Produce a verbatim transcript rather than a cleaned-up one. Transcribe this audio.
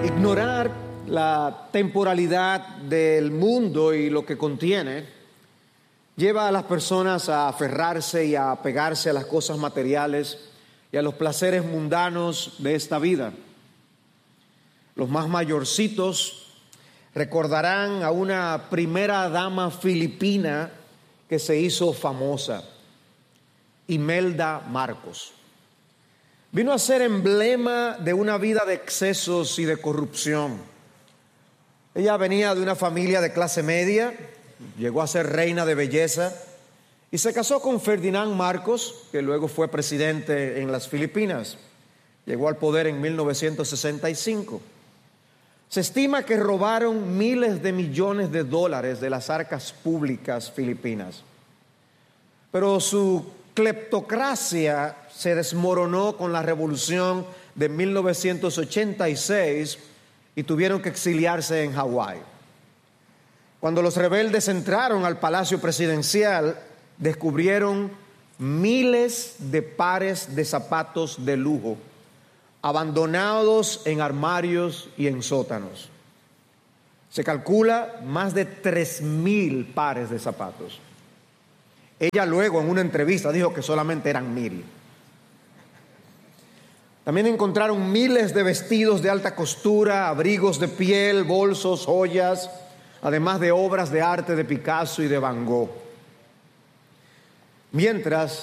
Ignorar la temporalidad del mundo y lo que contiene lleva a las personas a aferrarse y a apegarse a las cosas materiales y a los placeres mundanos de esta vida. Los más mayorcitos recordarán a una primera dama filipina que se hizo famosa, Imelda Marcos. Vino a ser emblema de una vida de excesos y de corrupción. Ella venía de una familia de clase media, llegó a ser reina de belleza y se casó con Ferdinand Marcos, que luego fue presidente en las Filipinas. Llegó al poder en mil novecientos sesenta y cinco. Se estima que robaron miles de millones de dólares de las arcas públicas filipinas. Pero su cleptocracia se desmoronó con la revolución de mil novecientos ochenta y seis y tuvieron que exiliarse en Hawái. Cuando los rebeldes entraron al palacio presidencial, descubrieron miles de pares de zapatos de lujo, abandonados en armarios y en sótanos. Se calcula más de tres mil pares de zapatos. Ella luego en una entrevista dijo que solamente eran mil. También encontraron miles de vestidos de alta costura, abrigos de piel, bolsos, joyas, además de obras de arte de Picasso y de Van Gogh. Mientras